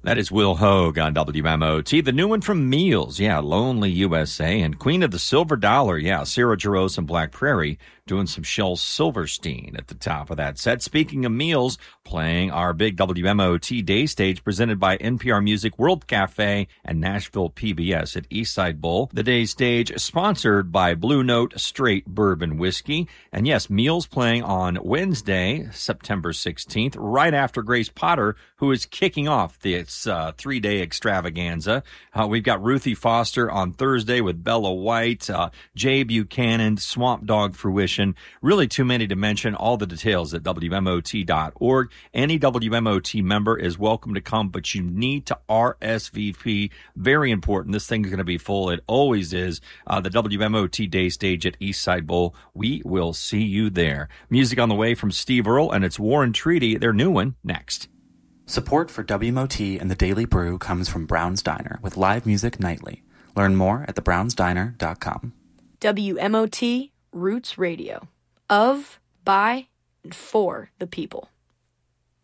That is Will Hogue on WMOT. The new one from Meals, Lonely USA. And Queen of the Silver Dollar, Sarah Jarosz and Black Prairie doing some Shel Silverstein at the top of that set. Speaking of Meals, playing our big WMOT Day Stage presented by NPR Music World Cafe and Nashville PBS at Eastside Bowl. The Day Stage sponsored by Blue Note Straight Bourbon Whiskey. And yes, Meals playing on Wednesday, September 16th, right after Grace Potter, who is kicking off this 3-day extravaganza. We've got Ruthie Foster on Thursday with Bella White, Jay Buchanan, Swamp Dog Fruition. Really too many to mention. All the details at WMOT.org. Any WMOT member is welcome to come, but you need to RSVP. Very important. This thing's going to be full. It always is. The WMOT Day Stage at Eastside Bowl. We will see you there. Music on the way from Steve Earle, and it's Warren Treaty, their new one, next. Support for WMOT and the Daily Brew comes from Brown's Diner with live music nightly. Learn more at thebrownsdiner.com. WMOT Roots Radio. Of, by, and for the people.